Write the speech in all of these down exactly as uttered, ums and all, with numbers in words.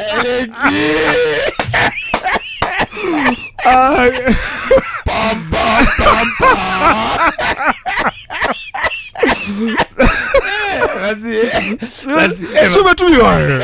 Pam pam pam pam. Soma tu wewe.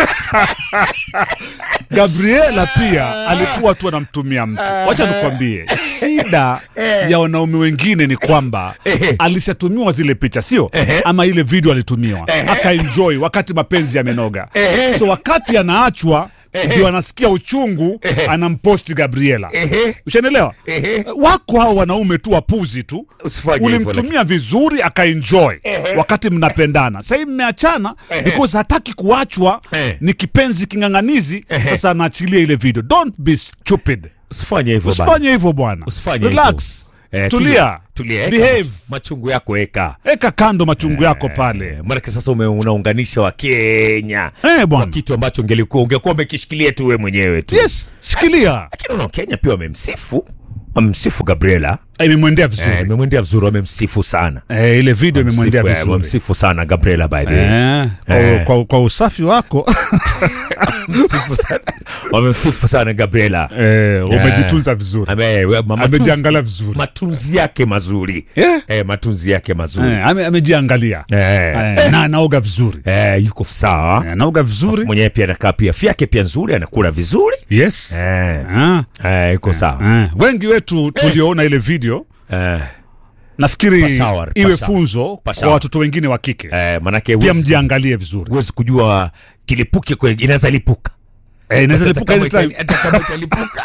Gabriela pia alikuwa tu anamtumia mtu. Wacha nikwambie, shida ya wanaume wengine ni kwamba alishatumiwa zile picha, sio? Ama ile video alitumiwa, akaenjoy wakati mapenzi yamenoga. So wakati anaachwa ndio anasikia uchungu, anamposti Gabriela. Ushaelewa? Wako hao wanaume tu wapuzi tu. Ulimtumia vizuri akaenjoy wakati mnapendana. Sasa mmeachana because hataki kuachwa, ni kipenzi kinganganizi. Sasa anaachilia ile video. Don't be stupid. Usifanye hivyo bwana. Usifanye hivyo bwana. Relax. Eh, tulia, tulia, behave. Machungu yako eka. Eka kando machungu yako pale. Maana sasa unaunganisha wa Kenya. Eh bwana. Kitu ambacho ungelikuwa ungekuwa umekishikilia tu wewe mwenyewe tu. Yes, shikilia. Lakini unaona Kenya pia wamemsifu. Wamemsifu Gabriela. Imemwendea vizuri. Eh, imemwendea vizuri, wamemsifu sana. Eh, ile video imemwendea vizuri. Wamemsifu sana Gabriela by the way. Eh, kwa, eh. Kwa, kwa usafi wako. Wamemsifu sana. Wamemsifu sana Gabriela. Eh, umejitunza vizuri. Ame amejiangalia vizuri. Matunzi yake mazuri. Eh, eh matunzi yake mazuri. Eh, ame amejiangalia. Eh, eh, na anaoga vizuri. Eh, yuko sawa. Eh, anaoga vizuri. Mwenyewe pia anakaa pia fiake pia nzuri, anakula vizuri. Yes. Eh. Ah. Eh, yuko sawa. Eh. Wengi wetu tuliona ile video. Eh. Nafikiri Pasawar, iwe pasawar, funzo pasawar. Kwa watoto wengine wa kike. Eh, manake pia mjiangalie vizuri. Uwezi kujua kilipuke kwa inaweza lipuka. Eh, inaweza lipuka ile time. Hata kama italipuka.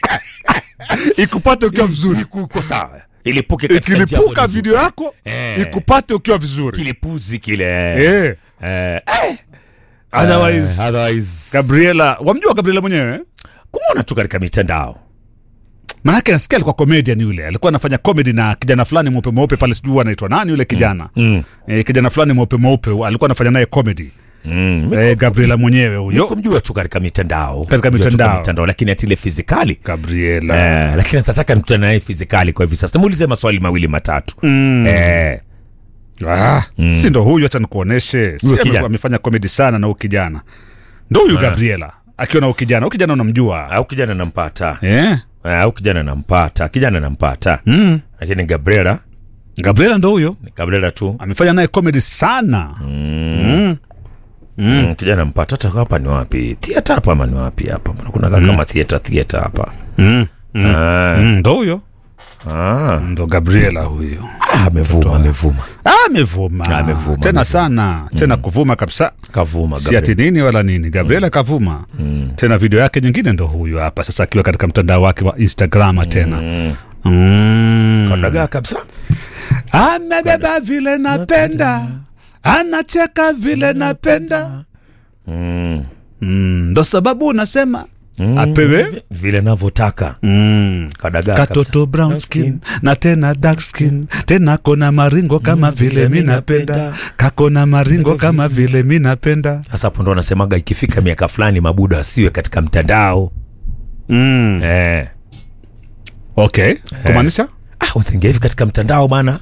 Ikupate ukiwa vizuri. Iko sawa. Ilipuke katika ikilipuka video yako, eh. Ikupate ukiwa vizuri. Kilipuzi kile. Eh. Eh. Otherwise, uh, otherwise Gabriela, wamjua Gabriela mwenyewe? Kumuona tu katika mitandao. Manake nasikia alikuwa comedian yule. Alikuwa anafanya comedy na kijana fulani mweupe mweupe pale, sijui anaitwa nani yule kijana. Mm. Eh, kijana fulani mweupe mweupe alikuwa anafanya naye comedy. Mm. Eh, Gabriela mwenyewe huyo. Kumjua tu katika mitandao. Katika mitandao. mitandao lakini atile physically. Gabriela. Eh, lakini nataka nikutane naye physically kwa hivi sasa. Muulize maswali mawili matatu. Mm. Eh. Ah, mm. Si ndo huyu, acha nikuoneshe. Si amefanya comedy sana na huyu kijana. Ndo huyu Gabriela. Akiwa na huyu kijana. Huyu kijana unamjua? Au kijana nampata. Eh? Au kijana nampata. Kijana nampata. Mm. Lakini Gabriela, Gabriela ndo huyo. Ni Gabriela tu. Amefanya naye comedy sana. Mm. Mm. Mm. Kijana mpata. Hata hapa ni wapi? Theater hapa ama ni wapi hapa? Kuna kama mm. theater theater hapa. Mm. Mm. Ah. Mm, ndo huyo. Ah, ndo Gabriela huyo. Ah, amevuma, amevuma. Ah, amevuma. Ah, amevuma. Tena amevuma sana, tena mm. kuvuma kabisa. Kavuma Gabriela. Si ati nini wala nini. Gabriela mm. kavuma. Mm. Tena video yake nyingine ndo huyo hapa sasa akiwa katika mtandao wake wa Instagram tena. Mm. Mm. Kandaga kabisa. Amebeba vile napenda. Anacheka vile napenda. Mm. Mm. Ndo sababu unasema Mm. apewe vile ninavyotaka. Mm. Kadaga katoto brown skin na tena dark skin, tena kona maringo kama mm, vile mimi napenda, kakona maringo kama vile mimi napenda. Sasa hapo ndo anasemaga ikifika miaka fulani mabuda asiwe katika mtandao. Mm. Eh. Okay. Eh. Kumaanisha? Ah, usinge hivi katika mtandao bana.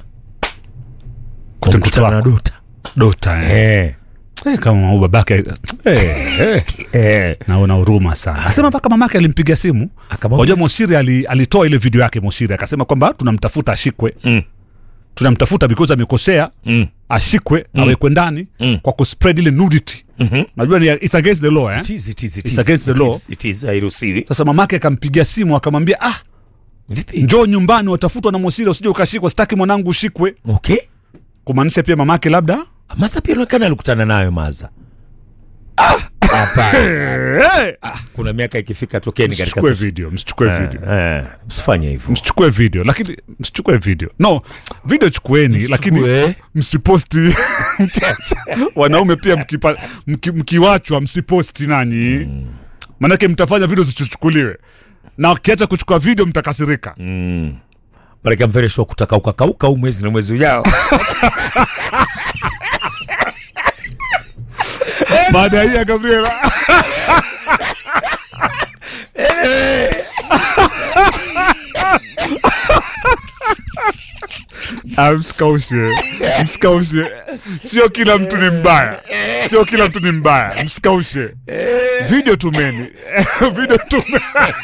Kutana na Dota. Dota. Eh. eh. Eh, kama babake eh eh eh naona huruma sana. Asema mpaka mamake alimpigia simu. Unajua Mosiri ali, alitoa ile video yake Mosiri akasema kwamba tunamtafuta ashikwe. Mm. Tunamtafuta because amekosea. Mm. Ashikwe, mm. awekwe ndani mm. kwa kuspread ile nudity. Mm-hmm. Najua ni it's against the law eh. It is, it is, it it's against the it law. Is, it is hairuhusiwi. Sasa mamake akampigia simu akamwambia ah, vipi? Njoo nyumbani watafutwa na Mosiri usije ukashikwa, sitaki mwanangu ushikwe. Okay. Kumaanisha pia mamake labda Maza pia inaonekana alikutana nayo Maza. Ah, hapa. Ah, kuna miaka ikifika tokeni katika msichukue video, msichukue eh, video. Eh, msifanye hivyo. Msichukue video, lakini msichukue video. No, video chukueni lakini msiposti. Wanaume pia mkipa, mki, mkiwachwa msiposti nani. Mm. Maana mtafanya video zisichukuliwe. Na ukiacha kuchukua video mtakasirika. Mm. Baraka mvere show kutaka ukakauka au mwezi na mwezi ujao. Baada ya Gabriela. Mskaushe. Mskaushe. Sio kila mtu ni mbaya. Sio kila mtu ni mbaya. Mskaushe. Video tumeni. Video tumeni.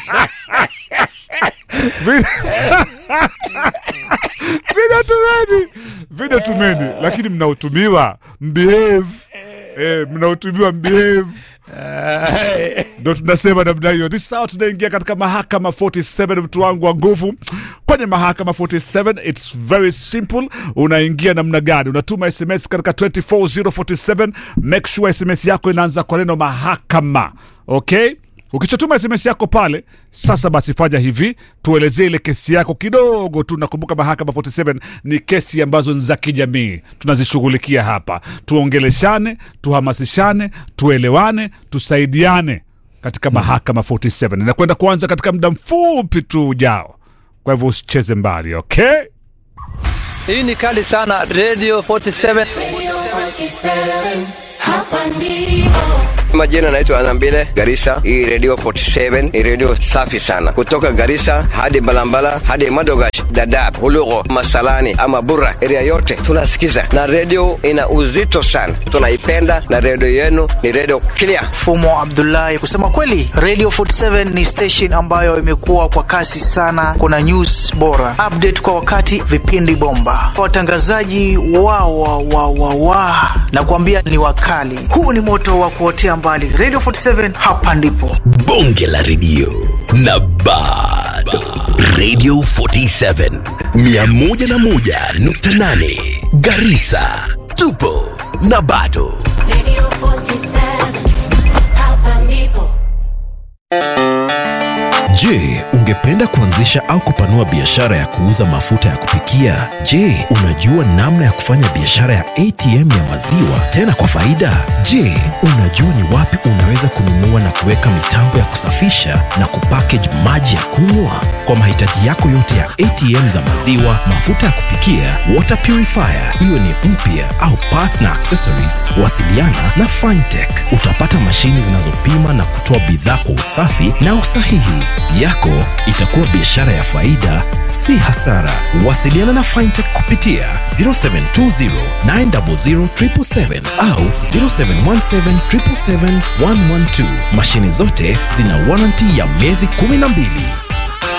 Video tumeni. Video tumeni. Lakini mnautumiwa mbehave. Eh, mnautumiwa mbehave. Ndio tunasema namna hiyo. This is how tunaingia katika mahakama arobaini na saba, mtu wangu wa nguvu. Kwenye mahakama arobaini na saba it's very simple. Unaingia namna gani? Unatuma S M S katika two four zero four seven. Make sure S M S yako inaanza kwa neno mahakama. Okay? Ukishatuma S M S yako pale, sasa basi fanya hivi, tuelezee ile kesi yako kidogo tu. Nakumbuka mahakama arobaini na saba ni kesi ambazo za kijamii tunazishughulikia hapa. Tuongeleshane, tuhamasishane, tuelewane, tusaidiane katika mahakama arobaini na saba. Inakwenda kuanza katika muda mfupi tu ujao. Kwa hivyo usicheze mbali, okay? Hii ni kali sana Radio arobaini na saba. Radio arobaini na saba. Hapa ndipo. Majina naitwa Anambile Garissa. Hii Radio arobaini na saba ni radio safi sana. Kutoka Garissa hadi Balambala hadi Madogash, Dadaab, Hulugo, Masalani ama Burra, area yote tunasikiza. Na radio ina uzito sana. Tunaipenda na radio yenu ni radio clear. Fumo Abdullahi. Kusema kweli, Radio arobaini na saba ni station ambayo imekuwa kwa kasi sana. Kuna news bora, update kwa wakati, vipindi bomba, watangazaji wa wa wa wa wa na kuambia ni wakali. Huu ni moto wa kuotea mbali. Radio arobaini na saba, hapa ndipo. Bonge la radio na bado. Radio arobaini na saba mia moja na moja nukta nane Garissa. Tupo na bado. Radio arobaini na saba. Hapa ndipo. Je, ungependa kuanzisha au kupanua biashara ya kuuza mafuta ya kupikia? Je, unajua namna ya kufanya biashara ya A T M ya maziwa tena kwa faida? Je, unajua ni wapi unaweza kununua na kuweka mitambo ya kusafisha na kupackage maji ya kunywa? Kwa mahitaji yako yote ya A T M za maziwa, mafuta ya kupikia, water purifier, iwe ni mpya au parts na accessories, wasiliana na Fintech. Utapata mashini zinazopima na kutoa bidhaa kwa usafi na usahihi. Yako itakuwa biashara ya faida, si hasara. Wasiliana na Fintech kupitia zero seven two zero nine zero zero seven seven au zero seven one seven seven seven one one two. Mashini zote zina warranty ya miezi kumi na mbili.